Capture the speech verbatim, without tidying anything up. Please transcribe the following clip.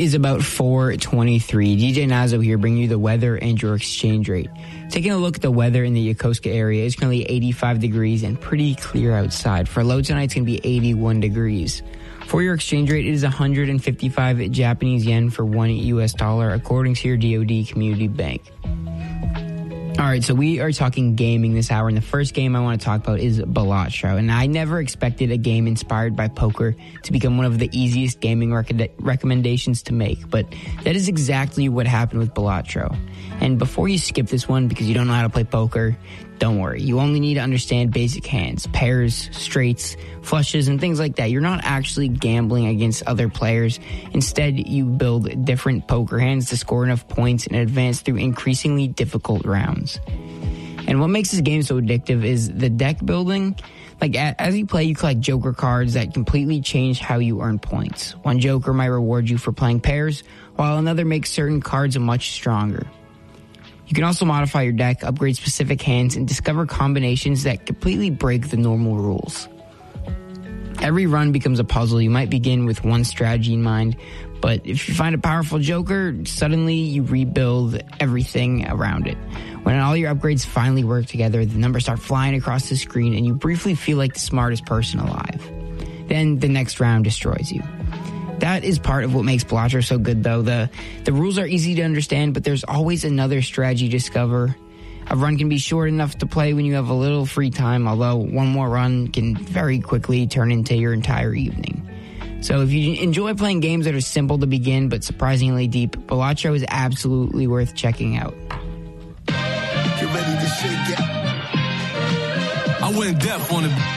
is about four twenty-three. D J Nazo here, bringing you the weather and your exchange rate. Taking a look at the weather in the Yokosuka area, it's currently eighty-five degrees and pretty clear outside. For a low tonight, it's going to be eighty-one degrees. For your exchange rate, it is one hundred fifty-five Japanese yen for one U S dollar, according to your D O D Community Bank. All right, so we are talking gaming this hour, and the first game I want to talk about is Balatro. And I never expected a game inspired by poker to become one of the easiest gaming rec- recommendations to make, but that is exactly what happened with Balatro. And before you skip this one because you don't know how to play poker, don't worry. You only need to understand basic hands, pairs, straights, flushes, and things like that. You're not actually gambling against other players. Instead, you build different poker hands to score enough points and advance through increasingly difficult rounds. And what makes this game so addictive is the deck building. Like, as you play, you collect joker cards that completely change how you earn points. One joker might reward you for playing pairs, while another makes certain cards much stronger. You can also modify your deck, upgrade specific hands, and discover combinations that completely break the normal rules. Every run becomes a puzzle. You might begin with one strategy in mind, but if you find a powerful joker, suddenly you rebuild everything around it. When all your upgrades finally work together, the numbers start flying across the screen, and you briefly feel like the smartest person alive. Then the next round destroys you. That is part of what makes Balatro so good, though. The the rules are easy to understand, but there's always another strategy to discover. A run can be short enough to play when you have a little free time, although one more run can very quickly turn into your entire evening. So if you enjoy playing games that are simple to begin but surprisingly deep, Balatro is absolutely worth checking out. Get ready to shake it. I went deaf on it.